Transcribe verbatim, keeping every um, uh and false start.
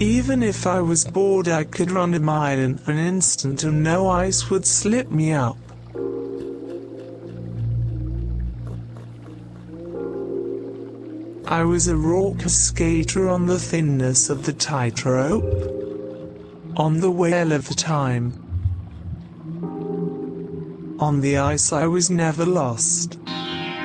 Even if I was bored, I could run a mile in an instant and no ice would slip me up. I was a raucous skater on the thinness of the tightrope, on the whale of time. On the ice I was never lost.